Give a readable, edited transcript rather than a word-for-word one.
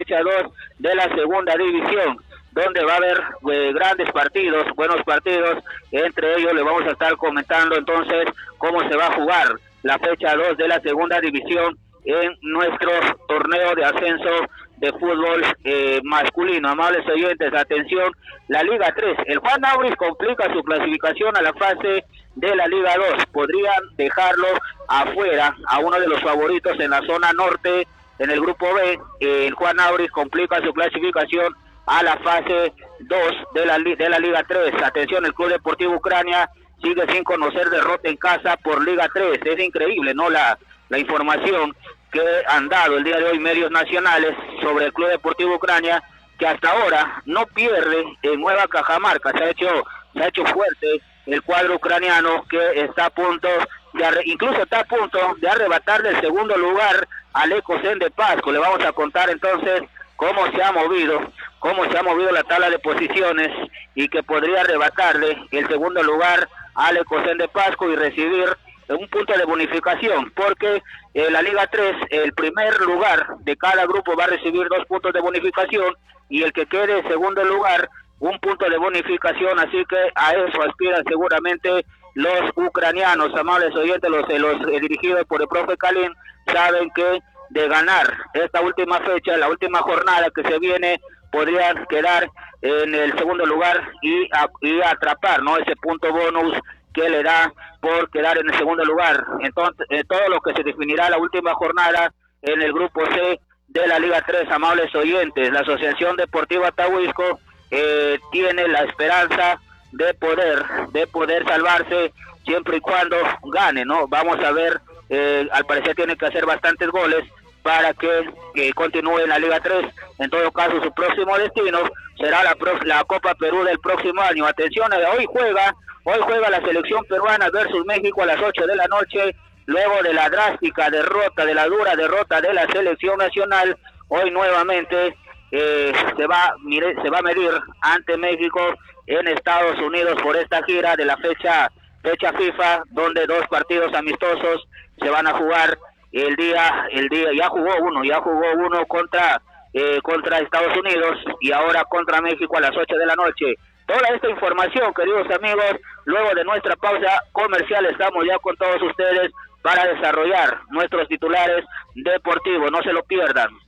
fecha 2 de la segunda división, donde va a haber grandes partidos, buenos partidos. Entre ellos le vamos a estar comentando entonces cómo se va a jugar la fecha 2 de la segunda división en nuestro torneo de ascenso de fútbol masculino. Amables oyentes, atención, la Liga 3, el Juan Auris complica su clasificación a la fase de la Liga 2, podrían dejarlo afuera a uno de los favoritos en la zona norte, en el grupo B. El Juan Auris complica su clasificación a la fase 2 de la Liga 3. Atención, el Club Deportivo Ucrania sigue sin conocer derrota en casa por Liga 3, es increíble, ¿no? La información que han dado el día de hoy medios nacionales sobre el Club Deportivo Ucrania, que hasta ahora no pierde en Nueva Cajamarca. Se ha hecho fuerte el cuadro ucraniano, que está a punto incluso está a punto de arrebatarle el segundo lugar al Ecocen de Pasco. Le vamos a contar entonces cómo se ha movido la tabla de posiciones, y que podría arrebatarle el segundo lugar al Ecocen de Pasco y recibir un punto de bonificación, porque la Liga 3, el primer lugar de cada grupo va a recibir 2 puntos de bonificación, y el que quede en segundo lugar, 1 punto de bonificación. Así que a eso aspiran seguramente los ucranianos. Amables oyentes, los dirigidos por el profe Kalin saben que de ganar esta última fecha, la última jornada que se viene, podrían quedar en el segundo lugar y atrapar, ¿no?, ese punto bonus que le da por quedar en el segundo lugar. Entonces, todo lo que se definirá la última jornada en el grupo C de la Liga 3, amables oyentes. La Asociación Deportiva Tahuisco tiene la esperanza de poder salvarse siempre y cuando gane, ¿no? Vamos a ver, al parecer tiene que hacer bastantes goles para que continúe en la Liga 3. En todo caso, su próximo destino será la Copa Perú del próximo año. Atención, hoy juega la selección peruana versus México a las 8 de la noche, luego de la drástica derrota, de la dura derrota de la selección nacional. Hoy nuevamente se va a medir ante México en Estados Unidos por esta gira de la fecha FIFA, donde 2 partidos amistosos se van a jugar. El día ya jugó uno contra Estados Unidos, y ahora contra México a las 8 de la noche. Toda esta información, queridos amigos, luego de nuestra pausa comercial estamos ya con todos ustedes para desarrollar nuestros titulares deportivos. No se lo pierdan.